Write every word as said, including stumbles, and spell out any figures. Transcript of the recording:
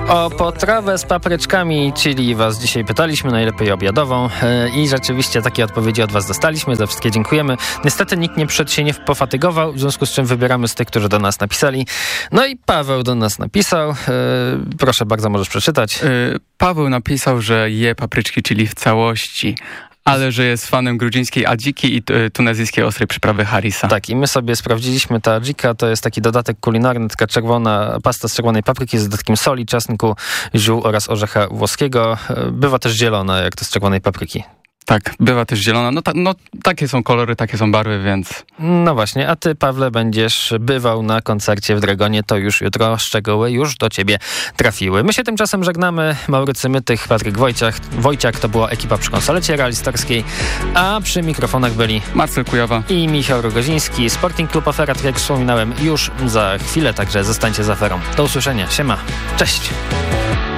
O potrawę z papryczkami chili was dzisiaj pytaliśmy, najlepiej obiadową i rzeczywiście takie odpowiedzi od was dostaliśmy, za wszystkie dziękujemy. Niestety nikt nie przyszedł się nie pofatygował, w związku z czym wybieramy z tych, którzy do nas napisali. No i Paweł do nas napisał, proszę bardzo, możesz przeczytać. Paweł napisał, że je papryczki chili w całości, ale że jest fanem gruzińskiej adziki i tunezyjskiej ostrej przyprawy harissa. Tak, i my sobie sprawdziliśmy, ta adzika to jest taki dodatek kulinarny, taka czerwona pasta z czerwonej papryki z dodatkiem soli, czosnku, ziół oraz orzecha włoskiego. Bywa też zielona, jak to z czerwonej papryki. Tak, bywa też zielona. No, ta, no takie są kolory, takie są barwy, więc... No właśnie, a ty, Pawle, będziesz bywał na koncercie w Dragonie, to już jutro szczegóły już do ciebie trafiły. My się tymczasem żegnamy. Maurycy Mytych, Patryk Wojciak, Wojciak, to była ekipa przy konsolecie realizatorskiej, a przy mikrofonach byli Marcel Kujawa i Michał Rogoziński. Sporting Klub Afera, tak jak wspominałem, już za chwilę, także zostańcie z Aferą. Do usłyszenia, siema, cześć!